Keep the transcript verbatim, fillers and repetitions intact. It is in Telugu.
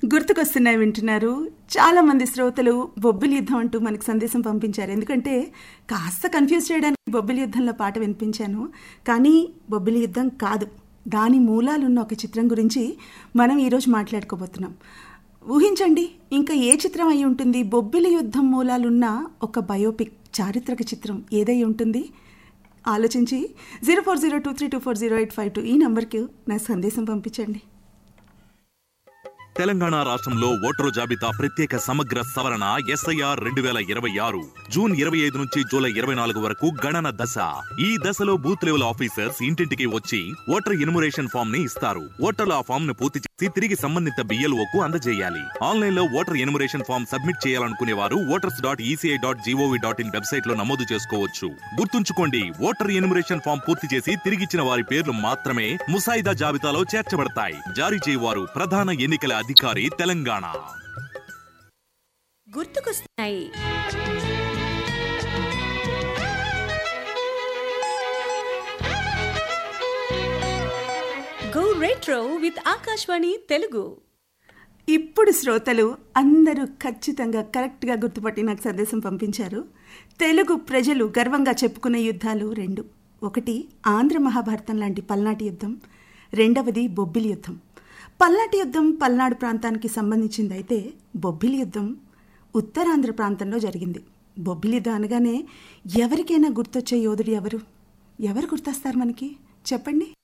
గుర్తుకొస్తున్నాయి వింటున్నారు. చాలామంది శ్రోతలు బొబ్బిలి యుద్ధం అంటూ మనకు సందేశం పంపించారు. ఎందుకంటే కాస్త కన్ఫ్యూజ్ చేయడానికి బొబ్బిలి యుద్ధంలో పాట వినిపించాను. కానీ బొబ్బిలి యుద్ధం కాదు, దాని మూలాలున్న ఒక చిత్రం గురించి మనం ఈరోజు మాట్లాడుకోబోతున్నాం. ఊహించండి, ఇంకా ఏ చిత్రం అయి ఉంటుంది? బొబ్బిలి యుద్ధం మూలాలున్న ఒక బయోపిక్, చారిత్రక చిత్రం ఏదై ఉంటుంది? ఆలోచించి zero four zero two three two four zero eight five two ఈ నంబర్కి నా సందేశం పంపించండి. తెలంగాణ రాష్ట్రంలో ఓటరు జాబితా ప్రత్యేక సమగ్ర సవరణ ఎస్ఐఆర్ రెండు వేల ఇరవై ఆరు జూన్ ఇరవై ఐదు నుంచి జూలై ఇరవై నాలుగు వరకు గణన దశ. ఈ దశలో బూత్ లెవెల్ ఆఫీసర్స్ ఇంటింటికి వచ్చి ఓటర్ ఎన్యుమరేషన్ ఫామ్ ని ఇస్తారు. ఓటర్లు ఆ ఫామ్ ను పూర్తి చేసి తిరిగి సంబంధిత బిఎల్ఓకు అందజేయాలి. ఆన్లైన్ లో ఓటర్ ఎన్యుమరేషన్ ఫామ్ సబ్మిట్ చేయాలనుకునే వారు voters dot ECI dot GOV dot in website లో నమోదు చేసుకోవచ్చు. గుర్తుంచుకోండి, ఓటర్ ఎన్యుమరేషన్ ఫామ్ పూర్తి చేసి తిరిగిచ్చిన వారి పేర్లు మాత్రమే ముసాయిదా జాబితాలో చేర్చబడతాయి. జారీ చేయవారు ప్రధాన ఎన్నికల అధికారి, తెలంగాణ. గుర్తుకొస్తున్నాయి. Go retro with Akashvani Telugu. ఇప్పుడు శ్రోతలు అందరూ ఖచ్చితంగా కరెక్ట్గా గుర్తుపట్టి నాకు సందేశం పంపించారు. తెలుగు ప్రజలు గర్వంగా చెప్పుకునే యుద్ధాలు రెండు. ఒకటి ఆంధ్ర మహాభారతం లాంటి పల్నాటి యుద్ధం, రెండవది బొబ్బిలి యుద్ధం. పల్నాటి యుద్ధం పల్నాడు ప్రాంతానికి సంబంధించింది అయితే బొబ్బిలి యుద్ధం ఉత్తరాంధ్ర ప్రాంతంలో జరిగింది. బొబ్బిలి యుద్ధం అనగానే ఎవరికైనా గుర్తొచ్చే యోధుడు ఎవరు? ఎవరు గుర్తొస్తారు మనకి? చెప్పండి.